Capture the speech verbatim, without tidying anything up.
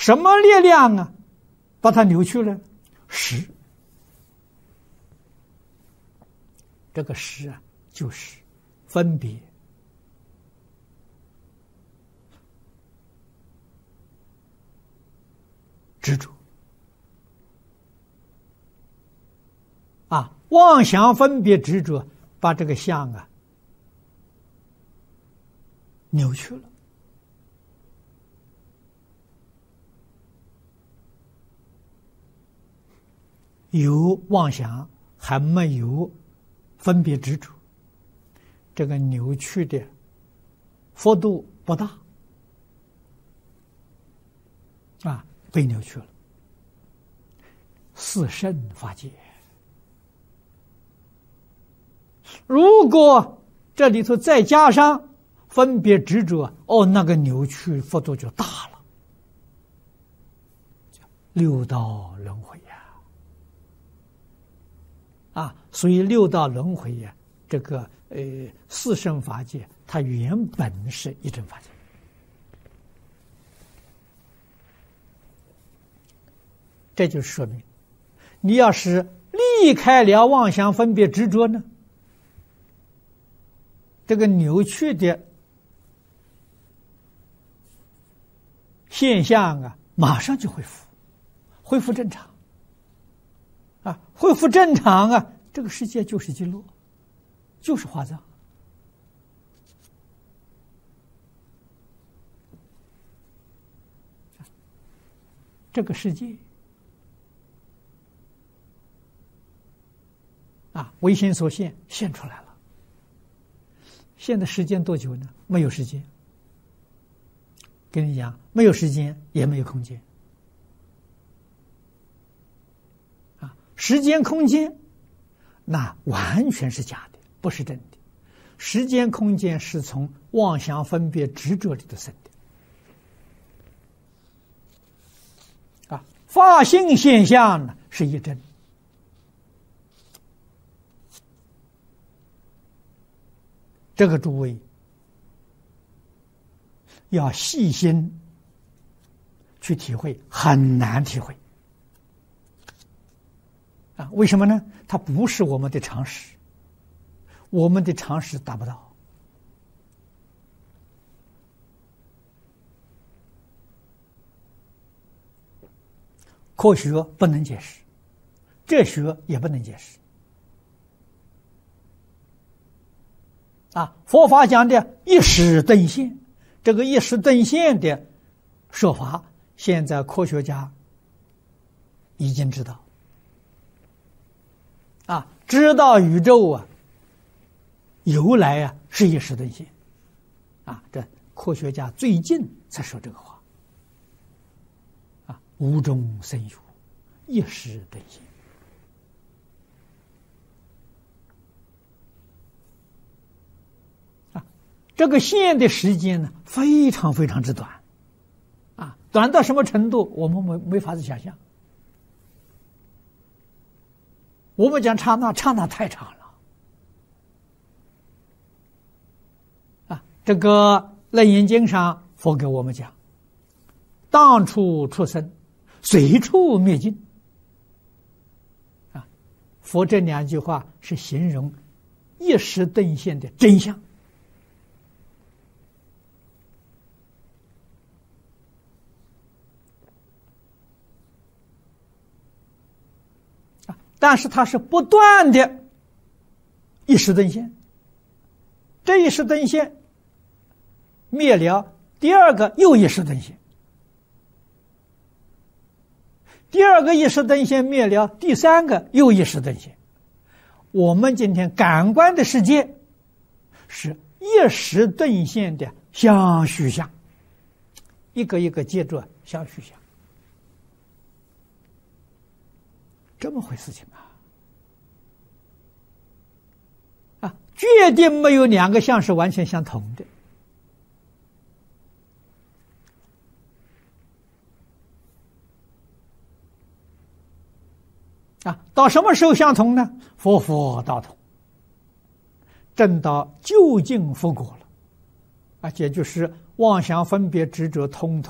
什么力量啊，把它扭曲了？识。这个识啊，就是分别、执着啊，妄想、分别、执着，把这个相啊扭曲了。有妄想，还没有分别执着，这个扭曲的幅度不大啊，被扭曲了。四圣法界，如果这里头再加上分别执着，哦，那个扭曲幅度就大了。六道轮回呀。啊，所以六道轮回呀，这个呃四圣法界，它原本是一真法界。这就说明，你要是离开了妄想、分别、执着呢，这个扭曲的现象啊，马上就恢复，恢复正常。啊，恢复正常啊，这个世界就是极乐，就是华藏。这个世界啊，唯心所现，现出来了。现在时间多久呢？没有时间。跟你讲，没有时间，也没有空间。时间空间那完全是假的，不是真的。时间空间是从妄想、分别、执着里头生的啊。法性现象呢是一真。这个诸位要细心去体会，很难体会。啊，为什么呢？它不是我们的常识，我们的常识达不到。科学不能解释，哲学也不能解释。啊，佛法讲的一时顿现，这个一时顿现的说法，现在科学家已经知道。啊，知道宇宙啊由来啊是一时顿现，啊，这科学家最近才说这个话，啊，无中生有，一时顿现。啊，这个现的时间呢非常非常之短，啊，短到什么程度，我们没没法子想象。我们讲刹那，刹那太长了啊！这个《楞严经》上佛给我们讲：“当处出生，随处灭尽。”啊，佛这两句话是形容一时顿现的真相。但是它是不断的一时顿现，这一时顿现灭了，第二个又一时顿现，第二个一时顿现灭了，第三个又一时顿现。我们今天感官的世界是一时顿现的相续相，一个一个接着相续相。这么回事情啊！啊，决定没有两个相是完全相同的。啊，到什么时候相同呢？佛佛道同，证到究竟佛果了，啊，也就是妄想分别执着通通